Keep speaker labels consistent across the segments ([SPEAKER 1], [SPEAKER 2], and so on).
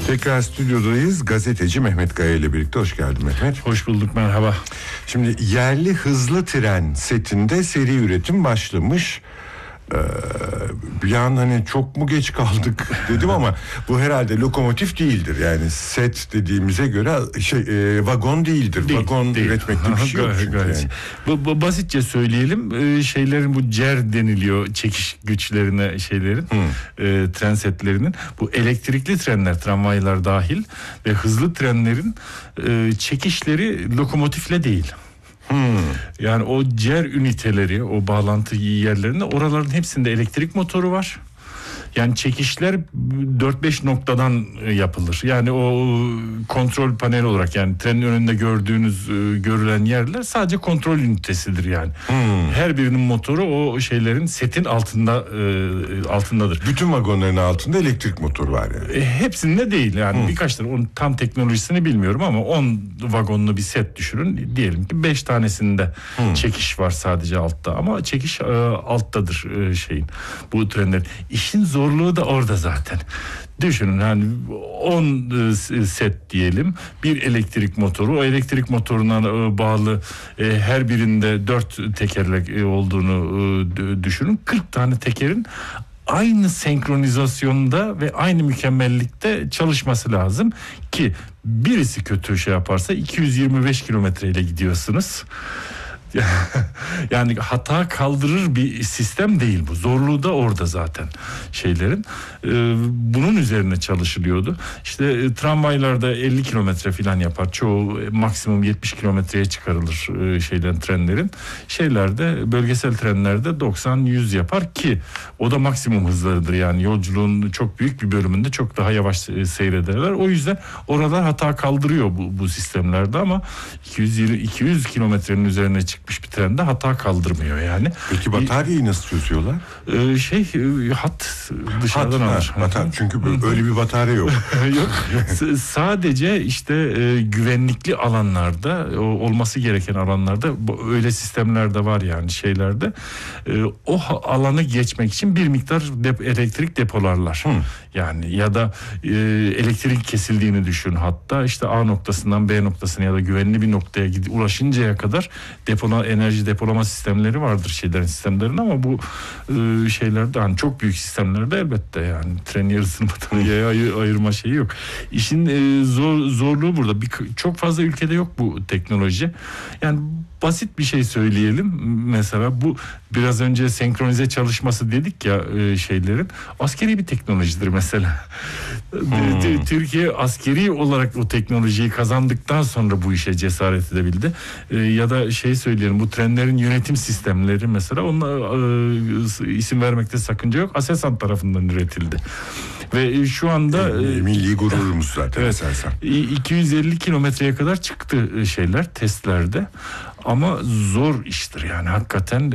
[SPEAKER 1] Tekrar stüdyodayız. Gazeteci Mehmet Kaya ile birlikte. Hoş geldin Mehmet.
[SPEAKER 2] Hoş bulduk, merhaba.
[SPEAKER 1] Şimdi yerli hızlı tren setinde seri üretim başlamış. Bir an hani çok mu geç kaldık dedim ama bu herhalde lokomotif değildir. Yani set dediğimize göre vagon değildir. Vagon üretmekte bir şey yok çünkü yani.
[SPEAKER 2] Bu basitçe söyleyelim, şeylerin bu CER deniliyor, çekiş güçlerine şeylerin, tren setlerinin, bu elektrikli trenler, tramvaylar dahil ve hızlı trenlerin çekişleri lokomotifle değil. Yani o CER üniteleri, o bağlantı yerlerinde, oraların hepsinde elektrik motoru var. Yani çekişler 4-5 noktadan yapılır. Yani o kontrol paneli olarak, yani trenin önünde görülen yerler sadece kontrol ünitesidir yani. Her birinin motoru o şeylerin, setin altındadır.
[SPEAKER 1] Bütün vagonların altında elektrik motoru var yani.
[SPEAKER 2] Hepsinde değil yani. Birkaç tane, onun tam teknolojisini bilmiyorum ama 10 vagonlu bir set düşünün. Diyelim ki 5 tanesinde çekiş var sadece altta, ama çekiş alttadır şeyin, bu trenlerin. İşin zorluğu da orada zaten. Düşünün, hani 10 set diyelim, bir elektrik motoru, o elektrik motoruna bağlı her birinde 4 tekerlek olduğunu düşünün. 40 tane tekerin aynı senkronizasyonda ve aynı mükemmellikte çalışması lazım ki birisi kötü şey yaparsa 225 kilometreyle gidiyorsunuz. Yani hata kaldırır bir sistem değil bu. Zorluğu da orada zaten şeylerin. Bunun üzerine çalışılıyordu. İşte tramvaylarda 50 kilometre falan yapar. Çoğu maksimum 70 kilometreye çıkarılır trenlerin. Şeylerde, bölgesel trenlerde 90-100 yapar ki o da maksimum hızlarıdır. Yani yolculuğun çok büyük bir bölümünde çok daha yavaş seyrederler. O yüzden oralar hata kaldırıyor bu sistemlerde, ama 200 kilometrenin üzerine çıkmış bir trende hata kaldırmıyor yani.
[SPEAKER 1] Peki bataryayı nasıl çözüyorlar?
[SPEAKER 2] Hat dışarıdan alır.
[SPEAKER 1] Çünkü öyle bir batarya yok.
[SPEAKER 2] Yok. Sadece işte güvenlikli alanlarda, olması gereken alanlarda öyle sistemler de var yani şeylerde. O alanı geçmek için bir miktar elektrik depolarlar. Yani ya da elektrik kesildiğini düşün, hatta işte A noktasından B noktasına ya da güvenli bir noktaya ulaşıncaya kadar enerji depolama sistemleri vardır sistemlerin, ama bu şeylerde, hani çok büyük sistemlerde elbette yani tren yarısını bataryaya ayırma şeyi yok. İşin zorluğu burada. Çok fazla ülkede yok bu teknoloji. Yani basit bir şey söyleyelim. Mesela bu biraz önce senkronize çalışması dedik ya, şeylerin askeri bir teknolojidir mesela. Türkiye askeri olarak o teknolojiyi kazandıktan sonra bu işe cesaret edebildi. Ya da söyleyelim, bu trenlerin yönetim sistemleri mesela, isim vermekte sakınca yok, Aselsan tarafından üretildi. Ve şu anda
[SPEAKER 1] milli gururumuz zaten.
[SPEAKER 2] Evet, 250 kilometreye kadar çıktı testlerde. Ama zor iştir yani, hakikaten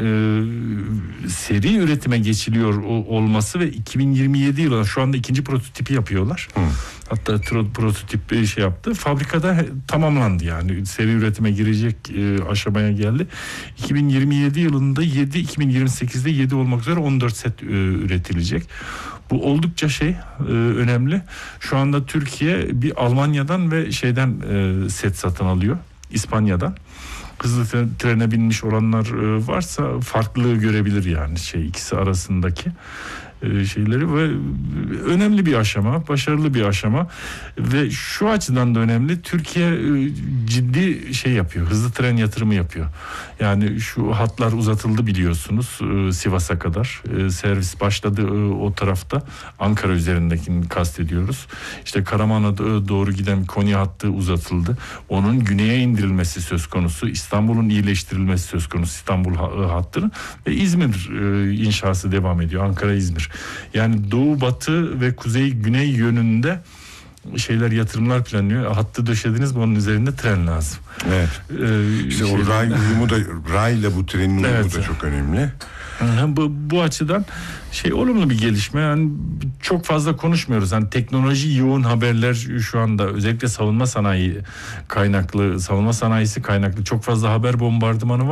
[SPEAKER 2] seri üretime geçiliyor olması ve 2027 yılında şu anda ikinci prototipi yapıyorlar. Hatta prototip yaptı. Fabrikada tamamlandı yani. Seri üretime girecek aşamaya geldi. 2027 yılında 7, 2028'de 7 olmak üzere 14 set üretilecek. Bu oldukça önemli. Şu anda Türkiye bir Almanya'dan ve set satın alıyor. İspanya'dan. Hızlı trene binmiş olanlar varsa farklılığı görebilir yani ikisi arasındaki şeyleri. Ve önemli bir aşama, başarılı bir aşama ve şu açıdan da önemli. Türkiye ciddi yapıyor, hızlı tren yatırımı yapıyor. Yani şu hatlar uzatıldı biliyorsunuz, Sivas'a kadar servis başladı o tarafta. Ankara üzerindekini kastediyoruz. İşte Karaman'a doğru giden Konya hattı uzatıldı. Onun güneye indirilmesi söz konusu. İstanbul'un iyileştirilmesi söz konusu, İstanbul hattının, ve İzmir inşası devam ediyor. Ankara-İzmir. Yani doğu, batı ve kuzey, güney yönünde yatırımlar planlıyor. Hattı döşediniz mi, onun üzerinde tren lazım.
[SPEAKER 1] Evet. İşte o ray uyumu da, rayla bu trenin uyumu da çok önemli.
[SPEAKER 2] Bu açıdan olumlu bir gelişme. Yani çok fazla konuşmuyoruz. Hani teknoloji yoğun haberler şu anda, özellikle savunma sanayisi kaynaklı çok fazla haber bombardımanı var.